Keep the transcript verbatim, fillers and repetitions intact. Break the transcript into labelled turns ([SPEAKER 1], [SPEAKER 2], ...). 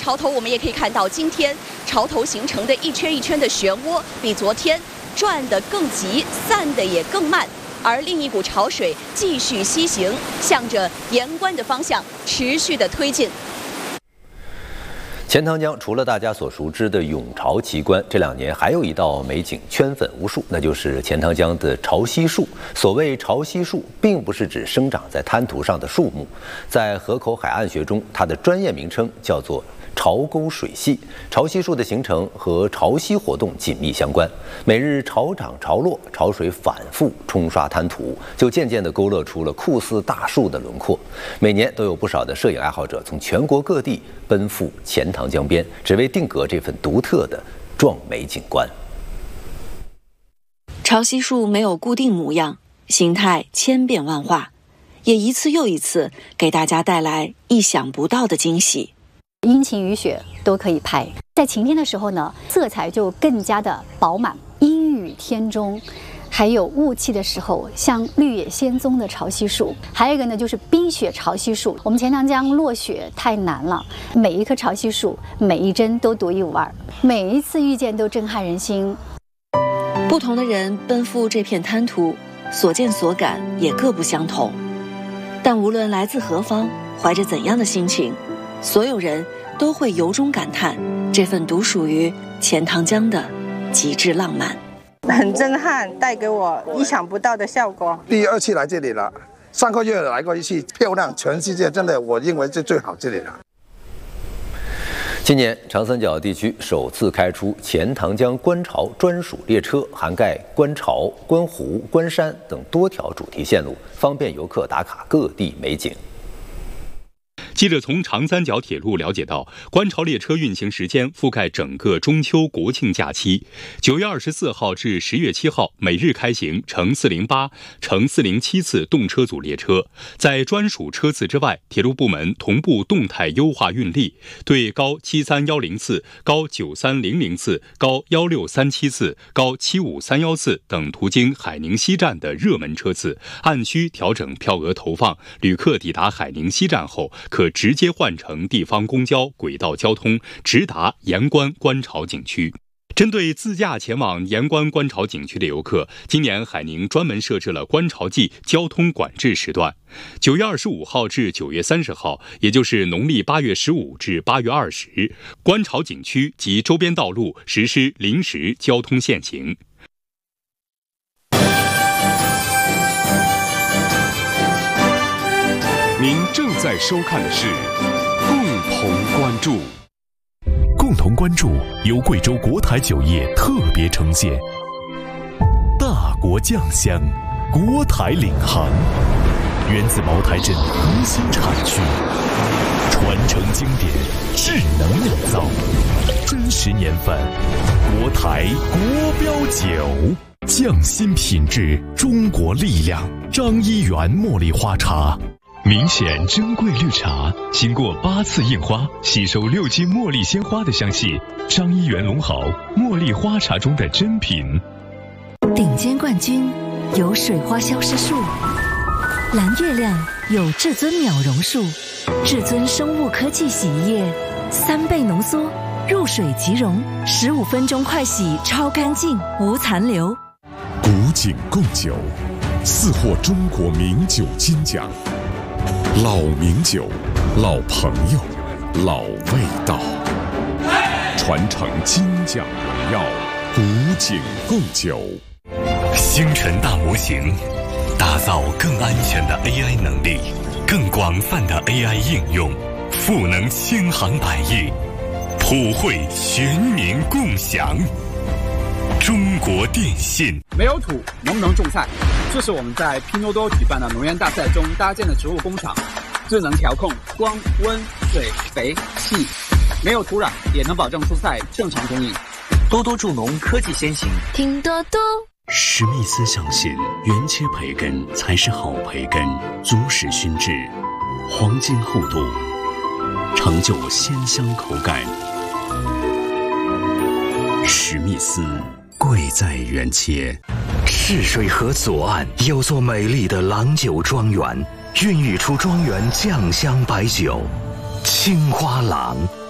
[SPEAKER 1] 潮头，我们也可以看到，今天潮头形成的一圈一圈的漩涡，比昨天转得更急，散得也更慢。而另一股潮水继续西行，向着盐关的方向持续的推进。
[SPEAKER 2] 钱塘江除了大家所熟知的涌潮奇观，这两年还有一道美景圈粉无数，那就是钱塘江的潮汐树。所谓潮汐树，并不是指生长在滩涂上的树木，在河口海岸学中，它的专业名称叫做潮沟水系。潮汐树的形成和潮汐活动紧密相关，每日潮涨潮落，潮水反复冲刷滩涂，就渐渐地勾勒出了酷似大树的轮廓。每年都有不少的摄影爱好者从全国各地奔赴钱塘江边，只为定格这份独特的壮美景观。
[SPEAKER 3] 潮汐树没有固定模样，形态千变万化，也一次又一次给大家带来意想不到的惊喜。
[SPEAKER 4] 阴晴雨雪都可以拍，在晴天的时候呢，色彩就更加的饱满；阴雨天中，还有雾气的时候，像绿野仙踪的潮汐树。还有一个呢，就是冰雪潮汐树。我们钱塘江落雪太难了，每一棵潮汐树，每一帧都独一无二，每一次遇见都震撼人心。
[SPEAKER 3] 不同的人奔赴这片滩涂，所见所感也各不相同。但无论来自何方，怀着怎样的心情，所有人都会由衷感叹这份独属于钱塘江的极致浪漫。
[SPEAKER 5] 很震撼，带给我意想不到的效果。
[SPEAKER 6] 第二次来这里了，上个月来过一次，漂亮，全世界真的我认为是最好这里了。
[SPEAKER 2] 今年长三角地区首次开出钱塘江观潮专属列车，涵盖观潮、观湖、观山等多条主题线路，方便游客打卡各地美景。
[SPEAKER 7] 记者从长三角铁路了解到，观潮列车运行时间覆盖整个中秋国庆假期，九月二十四号至十月七号，每日开行乘四零八、乘四零七次动车组列车。在专属车次之外，铁路部门同步动态优化运力，对高七三一零次、高九三零零次、高一六三七次、高七五三一次等途经海宁西站的热门车次，按需调整票额投放。旅客抵达海宁西站后，可直接换乘地方公交轨道交通，直达盐关观潮景区。针对自驾前往盐关观潮景区的游客，今年海宁专门设置了观潮季交通管制时段，九月二十五号至九月三十号，也就是农历八月十五至八月二十，观潮景区及周边道路实施临时交通限行。
[SPEAKER 8] 您正在收看的是共同关注。共同关注由贵州国台酒业特别呈现。大国酱香，国台领航，源自茅台镇核心产区，传承经典，智能酿造，真实年份，国台国标酒。匠心品质，中国力量。张一元茉莉花茶。明显珍贵绿茶，经过八次印花，吸收六季茉莉鲜花的香气。张一元龙豪茉莉花茶中的珍品。
[SPEAKER 9] 顶尖冠军有水花消失术，蓝月亮有至尊秒溶术，至尊生物科技洗衣液，三倍浓缩，入水即溶，十五分钟快洗超干净，无残留。
[SPEAKER 8] 古井贡酒，四获中国名酒金奖。老名酒，老朋友，老味道，传承金奖荣耀，古井贡酒。
[SPEAKER 10] 星辰大模型，打造更安全的 A I 能力，更广泛的 A I 应用，赋能千行百业，普惠全民共享。中国电信。
[SPEAKER 11] 没有土能不能种菜？这是我们在拼多多举办的农园大赛中搭建的植物工厂，最能调控光、温、水、肥、气，没有土壤也能保证蔬菜正常供应。
[SPEAKER 12] 多多助农科技先行，
[SPEAKER 9] 听多多。
[SPEAKER 13] 史密斯相信，原切培根才是好培根，足实熏制，黄金厚度，成就鲜香口感。史密斯，贵在原切。
[SPEAKER 10] 赤水河左岸有座美丽的郎酒庄园，孕育出庄园酱香白酒，青花郎。